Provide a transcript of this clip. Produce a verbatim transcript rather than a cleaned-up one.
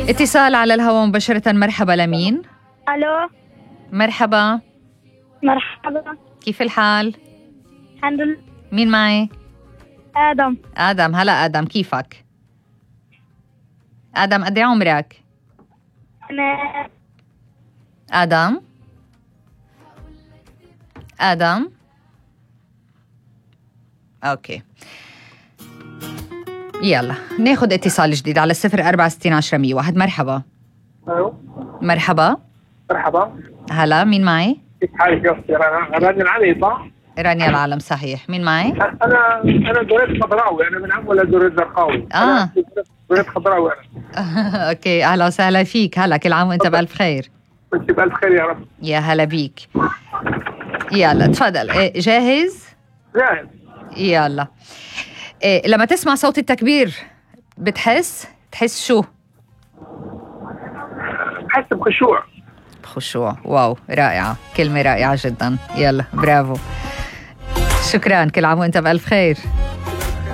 اتصال على الهواء مباشرة. مرحبا، لمين؟ الو. مرحبا. مرحبا. كيف الحال؟ الحمد لله. مين معي؟ آدم. آدم. هلا آدم، كيفك؟ آدم قد ايه عمرك؟ أنا آدم آدم أوكي، يلا ناخد اتصال جديد على صفر أربعة ستين عشرة مية واحد. مرحبا. الو. مرحبا. مرحبا. هلا، مين معي؟ كيف حالك يا اختي؟ انا رانيا العلي صح؟ رانيا العالم، صحيح. مين معي؟ انا انا دوريت خضراوي، انا من عم ولا دوريت زرقاوي؟ اه دوريت خضراوي انا. اوكي، اهلا وسهلا فيك. هلا، كل عام وانت بالف خير. وانت بالف خير يا رب. يا هلا بيك. يلا تفضل. إيه، جاهز؟ جاهز. يلا. إيه، لما تسمع صوت التكبير بتحس تحس شو؟ بحس بخشوع. بخشوع. واو، رائعة، كلمة رائعة جدا. يلا برافو، شكرا، كل عام وانت بألف خير.